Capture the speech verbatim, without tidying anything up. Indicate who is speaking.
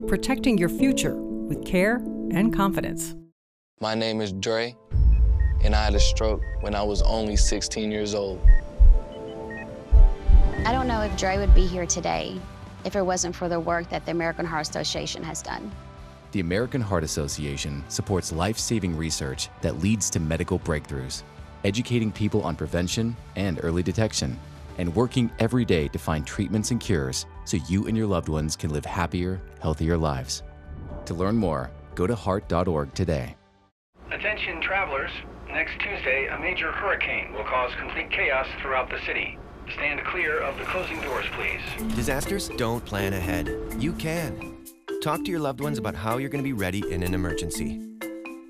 Speaker 1: protecting your future with care and confidence.
Speaker 2: My name is Dre, and I had a stroke when I was only sixteen years old.
Speaker 3: I don't know if Dre would be here today if it wasn't for the work that the American Heart Association has done.
Speaker 4: The American Heart Association supports life-saving research that leads to medical breakthroughs, educating people on prevention and early detection, and working every day to find treatments and cures so you and your loved ones can live happier, healthier lives. To learn more, go to heart dot org today.
Speaker 5: Attention travelers, next Tuesday a major hurricane will cause complete chaos throughout the city. Stand clear of the closing doors, please.
Speaker 6: Disasters don't plan ahead. You can. Talk to your loved ones about how you're going to be ready in an emergency.